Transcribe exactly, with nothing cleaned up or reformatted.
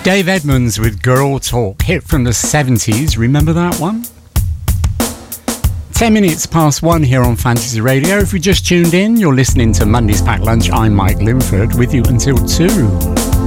Dave Edmunds with Girl Talk, hit from the seventies. Remember that one? Ten minutes past one here on Fantasy Radio. If you just tuned in, you're listening to Monday's Packed Lunch. I'm Mike Linford with you until two.